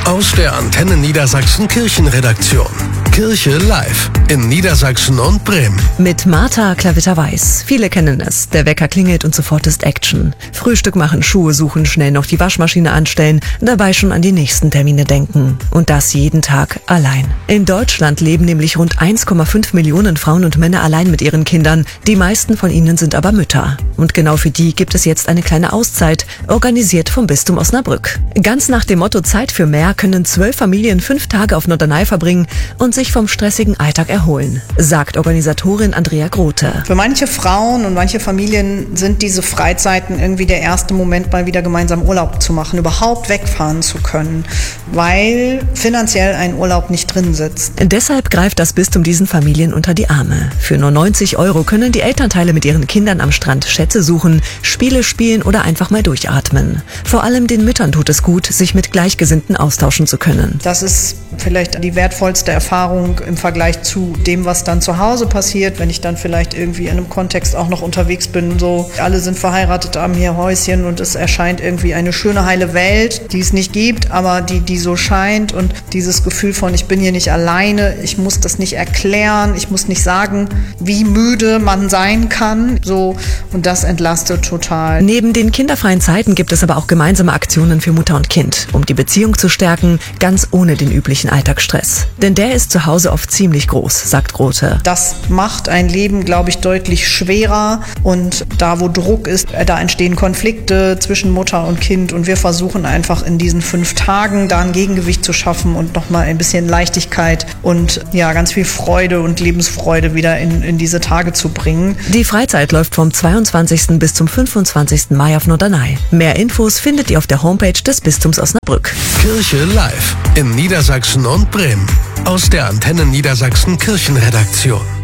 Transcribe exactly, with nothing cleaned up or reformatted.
Aus der Antenne Niedersachsen Kirchenredaktion. Kirche live in Niedersachsen und Bremen. Mit Martha Klavitter-Weiß. Viele kennen es. Der Wecker klingelt und sofort ist Action. Frühstück machen, Schuhe suchen, schnell noch die Waschmaschine anstellen, dabei schon an die nächsten Termine denken. Und das jeden Tag allein. In Deutschland leben nämlich rund eins Komma fünf Millionen Frauen und Männer allein mit ihren Kindern. Die meisten von ihnen sind aber Mütter. Und genau für die gibt es jetzt eine kleine Auszeit, organisiert vom Bistum Osnabrück. Ganz nach dem Motto Zeit für mehr können zwölf Familien fünf Tage auf Norderney verbringen und sich vom stressigen Alltag erholen, sagt Organisatorin Andrea Grote. Für manche Frauen und manche Familien sind diese Freizeiten irgendwie der erste Moment, mal wieder gemeinsam Urlaub zu machen, überhaupt wegfahren zu können, weil finanziell ein Urlaub nicht drin sitzt. Deshalb greift das Bistum diesen Familien unter die Arme. Für nur neunzig Euro können die Elternteile mit ihren Kindern am Strand Schätze suchen, Spiele spielen oder einfach mal durchatmen. Vor allem den Müttern tut es gut, sich mit Gleichgesinnten austauschen zu können. Das ist vielleicht die wertvollste Erfahrung im Vergleich zu dem, was dann zu Hause passiert, wenn ich dann vielleicht irgendwie in einem Kontext auch noch unterwegs bin, so alle sind verheiratet, haben hier Häuschen und es erscheint irgendwie eine schöne, heile Welt, die es nicht gibt, aber die, die so scheint, und dieses Gefühl von, ich bin hier nicht alleine, ich muss das nicht erklären, ich muss nicht sagen, wie müde man sein kann, so, und das entlastet total. Neben den kinderfreien Zeiten gibt es aber auch gemeinsame Aktionen für Mutter und Kind, um die Beziehung zu stärken, ganz ohne den üblichen Alltagsstress. Denn der ist zu Hause oft ziemlich groß, sagt Grote. Das macht ein Leben, glaube ich, deutlich schwerer, und da, wo Druck ist, da entstehen Konflikte zwischen Mutter und Kind, und wir versuchen einfach in diesen fünf Tagen da ein Gegengewicht zu schaffen und nochmal ein bisschen Leichtigkeit und ja, ganz viel Freude und Lebensfreude wieder in, in diese Tage zu bringen. Die Freizeit läuft vom zweiundzwanzigsten bis zum fünfundzwanzigsten Mai auf Norderney. Mehr Infos findet ihr auf der Homepage des Bistums Osnabrück. Kirche live in Niedersachsen und Bremen. Aus der Antenne Niedersachsen Kirchenredaktion.